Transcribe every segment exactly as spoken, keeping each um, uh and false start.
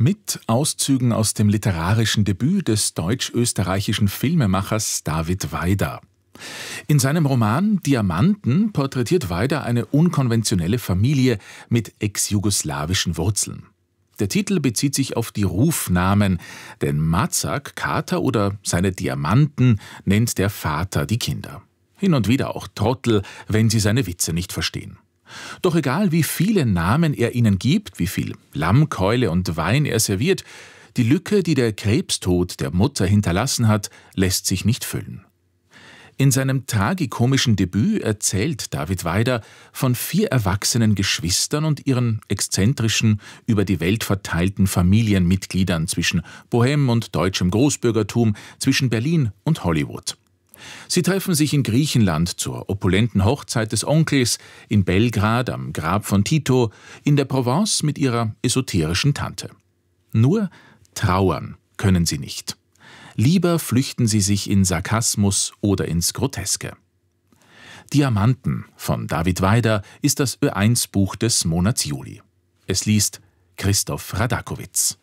Mit Auszügen aus dem literarischen Debüt des deutsch-österreichischen Filmemachers David Waider. In seinem Roman Diamanten porträtiert Waider eine unkonventionelle Familie mit ex-jugoslawischen Wurzeln. Der Titel bezieht sich auf die Rufnamen, denn Mazak, Kater oder seine Diamanten nennt der Vater die Kinder. Hin und wieder auch Trottel, wenn sie seine Witze nicht verstehen. Doch egal, wie viele Namen er ihnen gibt, wie viel Lammkeule und Wein er serviert, die Lücke, die der Krebstod der Mutter hinterlassen hat, lässt sich nicht füllen. In seinem tragikomischen Debüt erzählt David Waider von vier erwachsenen Geschwistern und ihren exzentrischen, über die Welt verteilten Familienmitgliedern zwischen Bohème und deutschem Großbürgertum, zwischen Berlin und Hollywood. Sie treffen sich in Griechenland zur opulenten Hochzeit des Onkels, in Belgrad am Grab von Tito, in der Provence mit ihrer esoterischen Tante. Nur trauern können sie nicht. Lieber flüchten sie sich in Sarkasmus oder ins Groteske. Diamanten von David Waider ist das Ö eins Buch des Monats Juli. Es liest Christoph Radakowitz.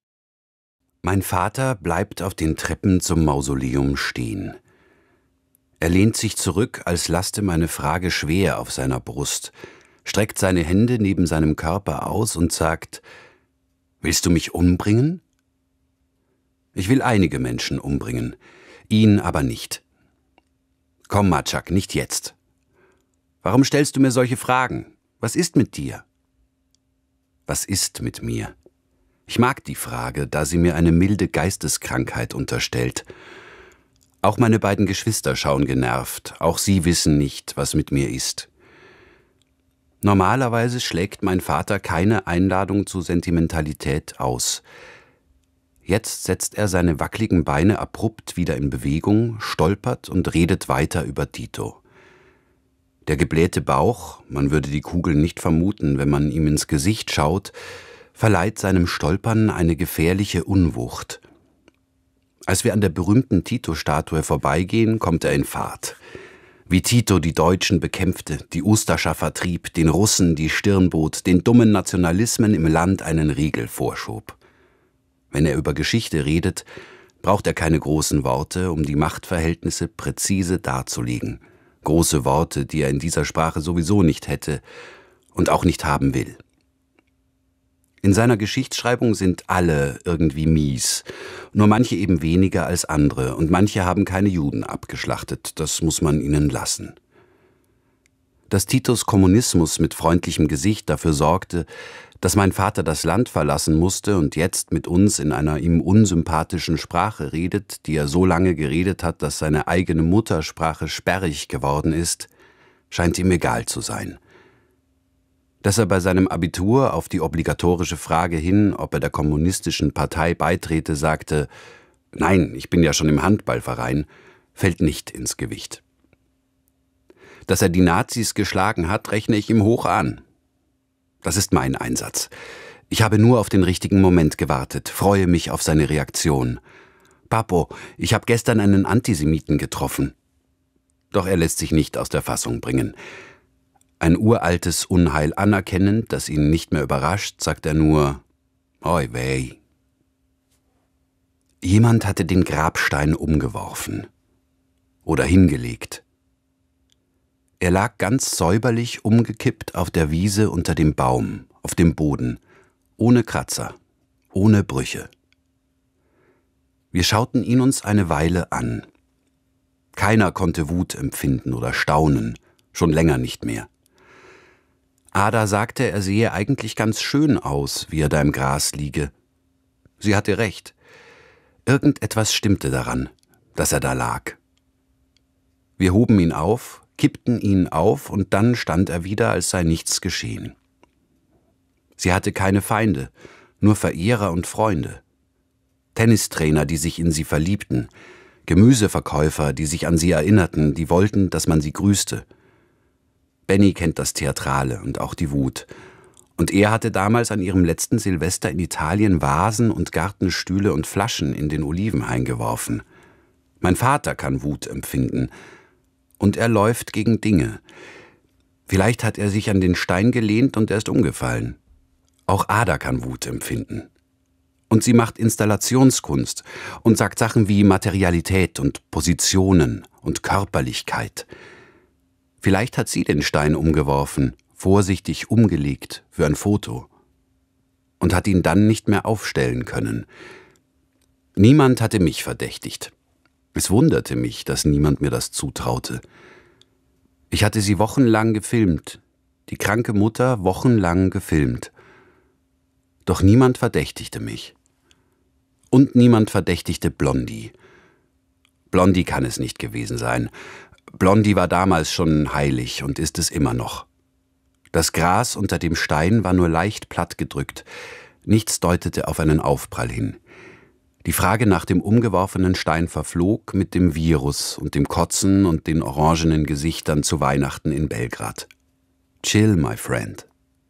Mein Vater bleibt auf den Treppen zum Mausoleum stehen. Er lehnt sich zurück, als laste meine Frage schwer auf seiner Brust, streckt seine Hände neben seinem Körper aus und sagt: »Willst du mich umbringen?« Ich will einige Menschen umbringen, ihn aber nicht. »Komm, Macak, nicht jetzt. Warum stellst du mir solche Fragen? Was ist mit dir?« Was ist mit mir? Ich mag die Frage, da sie mir eine milde Geisteskrankheit unterstellt. Auch meine beiden Geschwister schauen genervt, auch sie wissen nicht, was mit mir ist. Normalerweise schlägt mein Vater keine Einladung zu Sentimentalität aus. Jetzt setzt er seine wackeligen Beine abrupt wieder in Bewegung, stolpert und redet weiter über Tito. Der geblähte Bauch, man würde die Kugel nicht vermuten, wenn man ihm ins Gesicht schaut, verleiht seinem Stolpern eine gefährliche Unwucht. Als wir an der berühmten Tito-Statue vorbeigehen, kommt er in Fahrt. Wie Tito die Deutschen bekämpfte, die Ustascha vertrieb, den Russen die Stirn bot, den dummen Nationalismen im Land einen Riegel vorschob. Wenn er über Geschichte redet, braucht er keine großen Worte, um die Machtverhältnisse präzise darzulegen. Große Worte, die er in dieser Sprache sowieso nicht hätte und auch nicht haben will. In seiner Geschichtsschreibung sind alle irgendwie mies, nur manche eben weniger als andere und manche haben keine Juden abgeschlachtet, das muss man ihnen lassen. Dass Titos Kommunismus mit freundlichem Gesicht dafür sorgte, dass mein Vater das Land verlassen musste und jetzt mit uns in einer ihm unsympathischen Sprache redet, die er so lange geredet hat, dass seine eigene Muttersprache sperrig geworden ist, scheint ihm egal zu sein. Dass er bei seinem Abitur auf die obligatorische Frage hin, ob er der kommunistischen Partei beitrete, sagte: »Nein, ich bin ja schon im Handballverein«, fällt nicht ins Gewicht. Dass er die Nazis geschlagen hat, rechne ich ihm hoch an. Das ist mein Einsatz. Ich habe nur auf den richtigen Moment gewartet, freue mich auf seine Reaktion. »Papo, ich habe gestern einen Antisemiten getroffen.« Doch er lässt sich nicht aus der Fassung bringen. Ein uraltes Unheil anerkennend, das ihn nicht mehr überrascht, sagt er nur: »Oi wei.« Jemand hatte den Grabstein umgeworfen oder hingelegt. Er lag ganz säuberlich umgekippt auf der Wiese unter dem Baum, auf dem Boden, ohne Kratzer, ohne Brüche. Wir schauten ihn uns eine Weile an. Keiner konnte Wut empfinden oder staunen, schon länger nicht mehr. Ada sagte, er sehe eigentlich ganz schön aus, wie er da im Gras liege. Sie hatte recht. Irgendetwas stimmte daran, dass er da lag. Wir hoben ihn auf, kippten ihn auf und dann stand er wieder, als sei nichts geschehen. Sie hatte keine Feinde, nur Verehrer und Freunde. Tennistrainer, die sich in sie verliebten, Gemüseverkäufer, die sich an sie erinnerten, die wollten, dass man sie grüßte. Benny kennt das Theatrale und auch die Wut. Und er hatte damals an ihrem letzten Silvester in Italien Vasen und Gartenstühle und Flaschen in den Olivenhain geworfen. Mein Vater kann Wut empfinden. Und er läuft gegen Dinge. Vielleicht hat er sich an den Stein gelehnt und er ist umgefallen. Auch Ada kann Wut empfinden. Und sie macht Installationskunst und sagt Sachen wie Materialität und Positionen und Körperlichkeit. Vielleicht hat sie den Stein umgeworfen, vorsichtig umgelegt für ein Foto und hat ihn dann nicht mehr aufstellen können. Niemand hatte mich verdächtigt. Es wunderte mich, dass niemand mir das zutraute. Ich hatte sie wochenlang gefilmt, die kranke Mutter wochenlang gefilmt. Doch niemand verdächtigte mich. Und niemand verdächtigte Blondie. Blondie kann es nicht gewesen sein. Blondie war damals schon heilig und ist es immer noch. Das Gras unter dem Stein war nur leicht plattgedrückt. Nichts deutete auf einen Aufprall hin. Die Frage nach dem umgeworfenen Stein verflog mit dem Virus und dem Kotzen und den orangenen Gesichtern zu Weihnachten in Belgrad. Chill, my friend.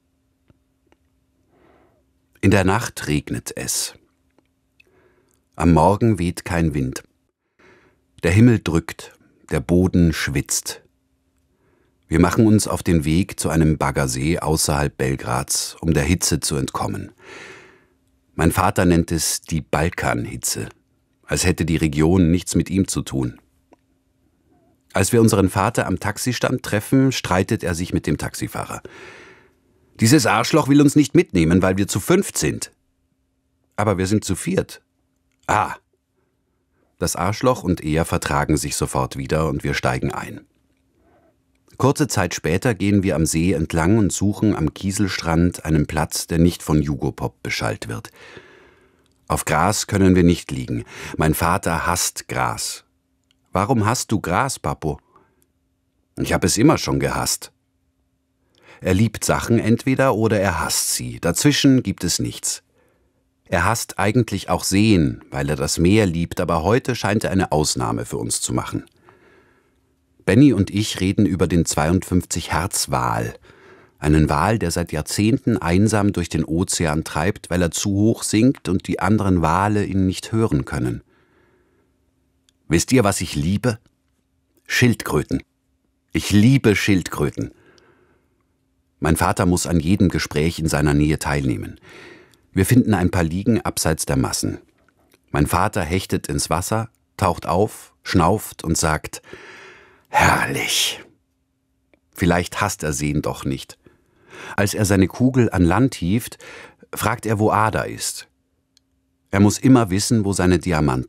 In der Nacht regnet es. Am Morgen weht kein Wind. Der Himmel drückt, der Boden schwitzt. Wir machen uns auf den Weg zu einem Baggersee außerhalb Belgrads, um der Hitze zu entkommen. Mein Vater nennt es die Balkanhitze, als hätte die Region nichts mit ihm zu tun. Als wir unseren Vater am Taxistand treffen, streitet er sich mit dem Taxifahrer. Dieses Arschloch will uns nicht mitnehmen, weil wir zu fünft sind. Aber wir sind zu viert. Ah. Das Arschloch und er vertragen sich sofort wieder und wir steigen ein. Kurze Zeit später gehen wir am See entlang und suchen am Kieselstrand einen Platz, der nicht von Jugopop beschallt wird. Auf Gras können wir nicht liegen. Mein Vater hasst Gras. Warum hasst du Gras, Papo? Ich habe es immer schon gehasst. Er liebt Sachen entweder oder er hasst sie. Dazwischen gibt es nichts. Er hasst eigentlich auch Seen, weil er das Meer liebt, aber heute scheint er eine Ausnahme für uns zu machen. Benny und ich reden über den zweiundfünfzig-Hertz-Wal, einen Wal, der seit Jahrzehnten einsam durch den Ozean treibt, weil er zu hoch sinkt und die anderen Wale ihn nicht hören können. Wisst ihr, was ich liebe? Schildkröten. Ich liebe Schildkröten. Mein Vater muss an jedem Gespräch in seiner Nähe teilnehmen. Wir finden ein paar Liegen abseits der Massen. Mein Vater hechtet ins Wasser, taucht auf, schnauft und sagt: Herrlich. Vielleicht hasst er Seen doch nicht. Als er seine Kugel an Land hieft, fragt er, wo Ada ist. Er muss immer wissen, wo seine Diamanten